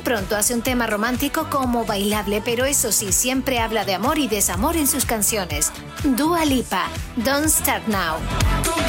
pronto hace un tema romántico como bailable, pero eso sí, siempre habla de amor y desamor en sus canciones. Dua Lipa, Don't Start Now.